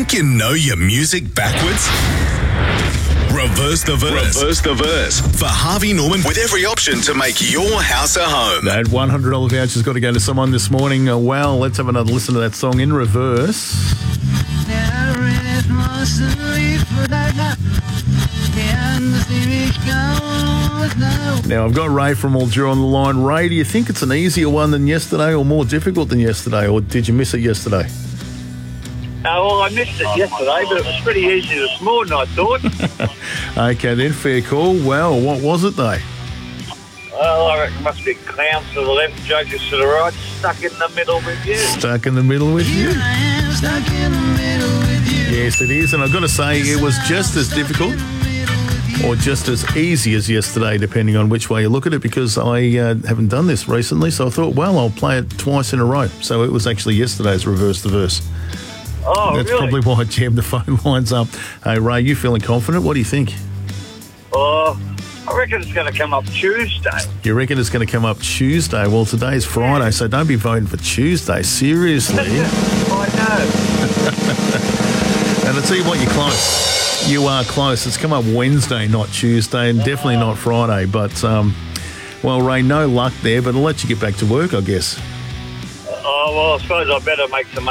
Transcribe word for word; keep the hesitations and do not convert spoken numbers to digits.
Think you know your music backwards? Reverse the verse. Reverse the verse. For Harvey Norman with every option to make your house a home. That one hundred dollars voucher's got to go to someone this morning. Uh, well, let's have another listen to that song in reverse. Now, I've got Ray from Mildura on the line. Ray, do you think it's an easier one than yesterday or more difficult than yesterday, or did you miss it yesterday? Oh, well, I missed it yesterday, but it was pretty easy this morning, I thought. Okay, then, fair call. Well, what was it, though? Well, I reckon it must be clowns to the left, jokers to the right, stuck in the middle with you. Stuck in the middle with you? Stuck in the middle with you. Yes, it is. And I've got to say, it was just as difficult or just as easy as yesterday, depending on which way you look at it, because I uh, haven't done this recently. So I thought, well, I'll play it twice in a row. So it was actually yesterday's Reverse the Verse. Oh, That's really? probably why I jammed the phone lines up. Hey, Ray, you feeling confident? What do you think? Oh, I reckon it's going to come up Tuesday. You reckon it's going to come up Tuesday? Well, today's Friday, so don't be voting for Tuesday. Seriously. I know. And I'll tell you what, you're close. You are close. It's come up Wednesday, not Tuesday, and definitely not Friday. But, um, well, Ray, no luck there, but I'll let you get back to work, I guess. Oh, well, I suppose I better make some